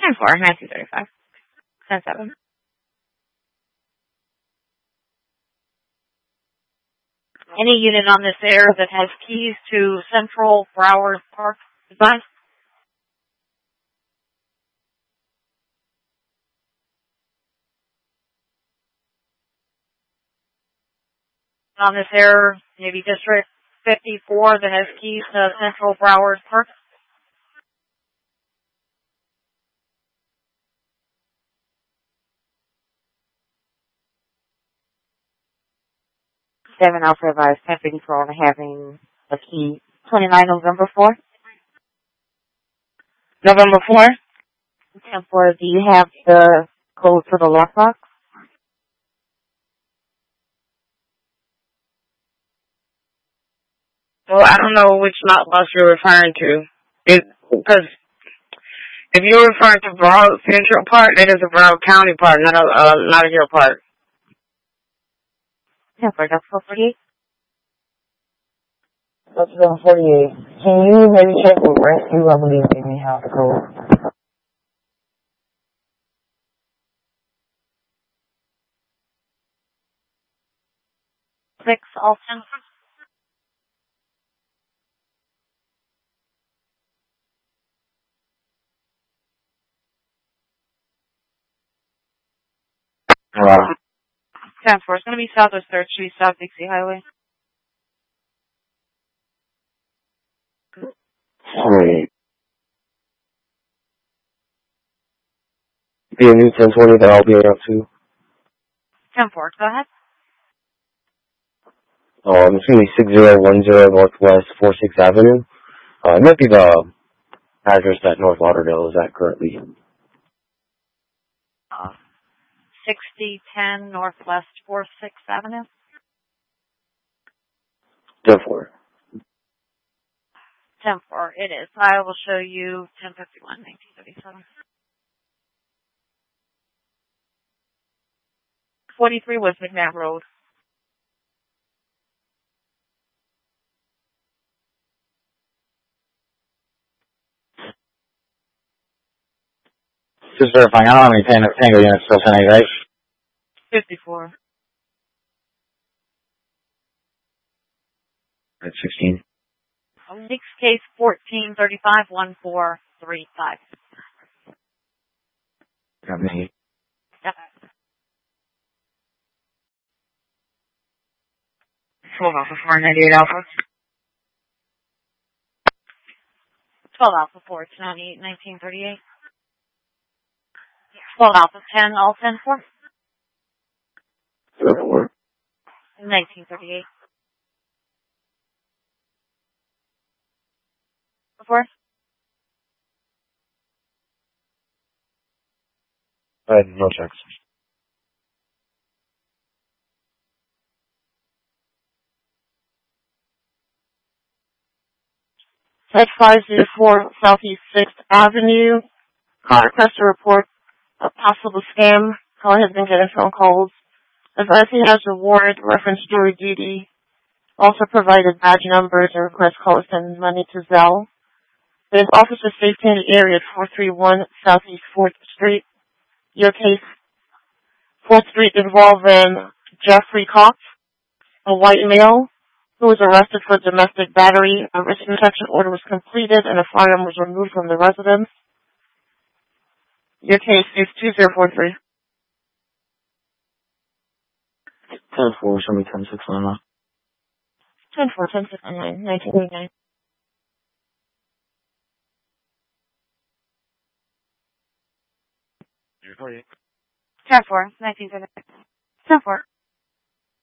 10-4, 1935. 10-7. Any unit on this air that has keys to Central Broward Park, advise. On this air, Navy District 54 that has keys to Central Broward Park. Seven Alpha advised 1054 having a key 29 November 4. November 4? 10-4, do you have the code for the lockbox? Well, I don't know which lockbox you're referring to. Because if you're referring to Broward Central Park, that is a Broward County park, not a Hill Park. 10-4, that's 448. That's 748. Can you maybe check with Rescue? I believe they may have the code. 6, all 10. Hello. 10-4, it's going to be Southwest 3rd Street, South Dixie Highway. Sorry. Be a new 1020 that I'll be up to. 10-4, go ahead. It's going to be 6010 Northwest 46th Avenue. It might be the address that North Lauderdale is at currently. 6010 Northwest 46th Avenue. 10-4. 10-4, it is. I will show you 1051, 1937. 43 was McNabb Road. Just verifying, I don't have any Tango units still sending, right? 54. That's 16. Next case 1435 1435. Got me. Yep. 12 Alpha 498 Alpha. 12 Alpha 4, it's 98, 1938. 12 Alpha 10, all 10-4. 4. 1938. 4. No checks. At 504 Southeast 6th Avenue, call request to report a possible scam. Caller has been getting phone calls. Advise he has a warrant, reference jury duty. Also provided badge numbers and request callers send money to Zelle. There's officer safety in the area at 431 Southeast 4th Street. Your case, 4th Street, involving Jeffrey Cox, a white male who was arrested for domestic battery. A risk protection order was completed and a firearm was removed from the residence. Your case is 2043. 10-4, show me 10-6 on that. 10-4, 10-6 on 1989. You're 10-4, 1939. 10-4.